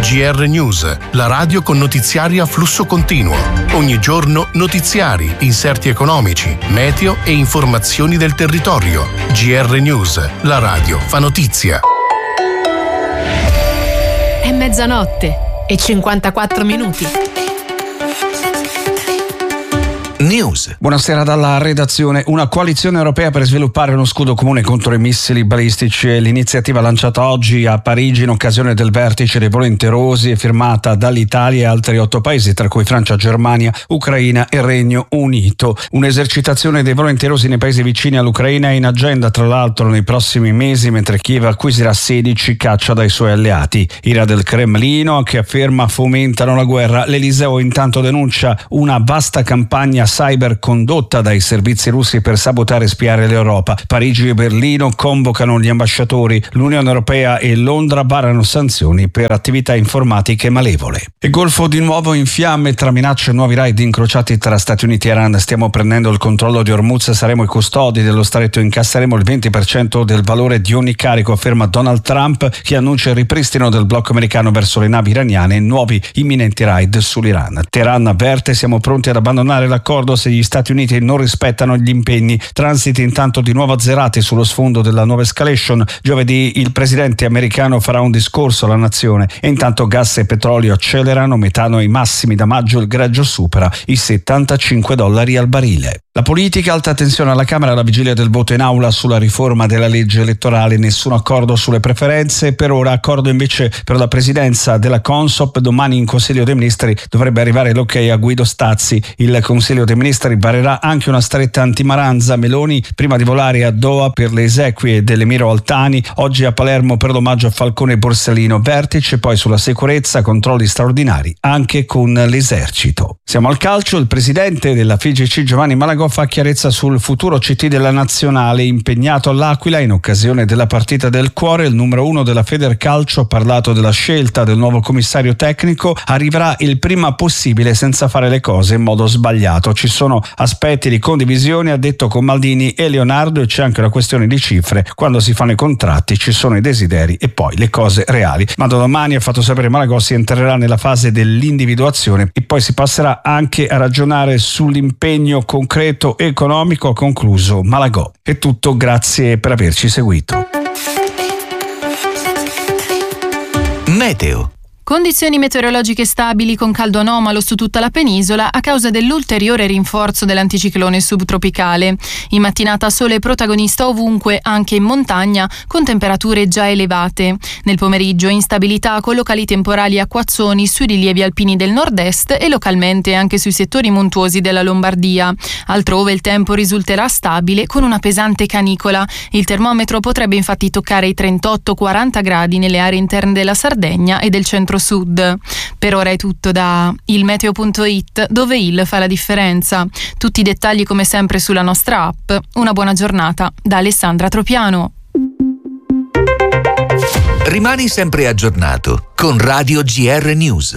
GR News, la radio con notiziari a flusso continuo. Ogni giorno notiziari, inserti economici, meteo e informazioni del territorio. GR News, la radio fa notizia. È mezzanotte e 54 minuti. News. Buonasera dalla redazione. Una coalizione europea per sviluppare uno scudo comune contro i missili balistici è l'iniziativa lanciata oggi a Parigi in occasione del vertice dei volenterosi e firmata dall'Italia e altri 8 paesi, tra cui Francia, Germania, Ucraina e Regno Unito. Un'esercitazione dei volenterosi nei paesi vicini all'Ucraina è in agenda tra l'altro nei prossimi mesi, mentre Kiev acquisirà 16 caccia dai suoi alleati. Ira del Cremlino, che afferma fomentano la guerra. L'Eliseo intanto denuncia una vasta campagna cyber condotta dai servizi russi per sabotare e spiare l'Europa. Parigi e Berlino convocano gli ambasciatori. L'Unione Europea e Londra varano sanzioni per attività informatiche malevole. Il Golfo di nuovo in fiamme tra minacce e nuovi raid incrociati tra Stati Uniti e Iran. Stiamo prendendo il controllo di Hormuz, saremo i custodi dello stretto e incasseremo il 20% del valore di ogni carico, afferma Donald Trump, che annuncia il ripristino del blocco americano verso le navi iraniane e nuovi imminenti raid sull'Iran. Teheran avverte: siamo pronti ad abbandonare l'accordo se gli Stati Uniti non rispettano gli impegni. Transiti intanto di nuovo azzerati sullo sfondo della nuova escalation. Giovedì il presidente americano farà un discorso alla nazione e intanto gas e petrolio accelerano, metano ai massimi da maggio, il greggio supera i $75 al barile. La politica, alta tensione alla Camera alla vigilia del voto in aula sulla riforma della legge elettorale, nessun accordo sulle preferenze, per ora accordo invece per la presidenza della Consop. Domani in Consiglio dei Ministri dovrebbe arrivare l'ok a Guido Stazzi. Il Consiglio dei Ministri varerà anche una stretta antimaranza. Meloni prima di volare a Doha per le esequie dell'Emiro Altani, oggi a Palermo per l'omaggio a Falcone e Borsellino. Vertice poi sulla sicurezza, controlli straordinari anche con l'esercito. Siamo al calcio. Il presidente della FIGC Giovanni Malagò fa chiarezza sul futuro CT della nazionale, impegnato all'Aquila in occasione della partita del cuore. Il numero 1 della Federcalcio ha parlato della scelta del nuovo commissario tecnico: arriverà il prima possibile senza fare le cose in modo sbagliato. Ci sono aspetti di condivisione, ha detto, con Maldini e Leonardo, e c'è anche una questione di cifre. Quando si fanno i contratti ci sono i desideri e poi le cose reali. Ma da domani, ha fatto sapere Malagò, si entrerà nella fase dell'individuazione e poi si passerà anche a ragionare sull'impegno concreto economico, ha concluso Malagò. È tutto, grazie per averci seguito. Meteo. Condizioni meteorologiche stabili con caldo anomalo su tutta la penisola a causa dell'ulteriore rinforzo dell'anticiclone subtropicale. In mattinata sole protagonista ovunque, anche in montagna, con temperature già elevate. Nel pomeriggio instabilità con locali temporali acquazzoni sui rilievi alpini del nord-est e localmente anche sui settori montuosi della Lombardia. Altrove il tempo risulterà stabile con una pesante canicola. Il termometro potrebbe infatti toccare i 38-40 gradi nelle aree interne della Sardegna e del centro-sud. Per ora è tutto da ilmeteo.it, dove il fa la differenza. Tutti i dettagli come sempre sulla nostra app. Una buona giornata da Alessandra Tropiano. Rimani sempre aggiornato con Radio GR News.